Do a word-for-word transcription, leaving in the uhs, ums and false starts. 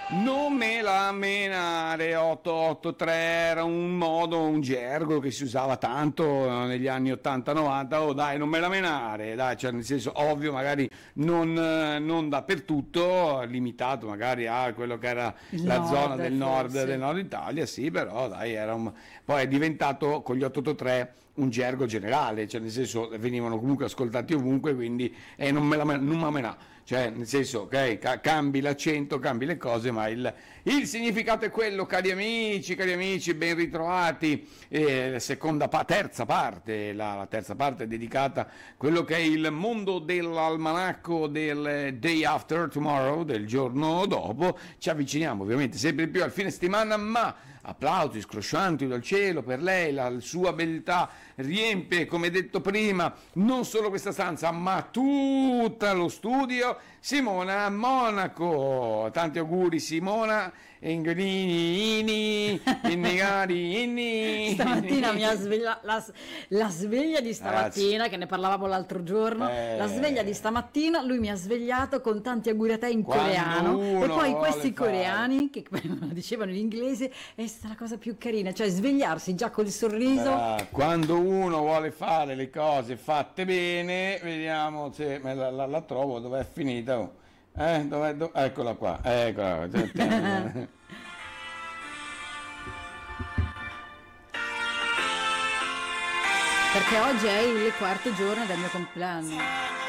Non me la menare otto otto tre era un modo, un gergo che si usava tanto eh, negli anni ottanta novanta. Oh dai, non me la menare, dai, cioè nel senso ovvio, magari non, eh, non dappertutto, limitato magari a quello che era Il la zona nord, del nord del forse. nord Italia, sì, però dai, era un... poi è diventato con gli otto otto tre un gergo generale, cioè nel senso venivano comunque ascoltati ovunque, quindi eh, non me la men- non me la menà. Cioè, nel senso, ok, ca- cambi l'accento, cambi le cose, ma il, il significato è quello, cari amici, cari amici, ben ritrovati. Eh, seconda pa- terza parte, la, la terza parte è dedicata a quello che è il mondo dell'almanacco del day after tomorrow, del giorno dopo. Ci avviciniamo ovviamente sempre di più al fine settimana, ma applausi scroscianti dal cielo per lei, la sua beltà riempie, come detto prima, non solo questa stanza, ma tutto lo studio. Simona Monaco, tanti auguri Simona, Ingrini, Ini, Innigari, Stamattina mi ha Inni. sveglia la, la sveglia di Ragazzi, stamattina, che ne parlavamo l'altro giorno, la sveglia di eh, stamattina, lui mi ha svegliato con tanti auguri a te in quando coreano, e uno poi vuole questi fare... coreani, che dicevano in inglese, è stata la cosa più carina, cioè svegliarsi già col sorriso. Ah, quando uno vuole fare le cose fatte bene, vediamo se me la, la- la trovo, dov'è finita. Oh. Eh, dov'è, do- eccola qua, eccola qua. Perché oggi è il quarto giorno del mio compleanno.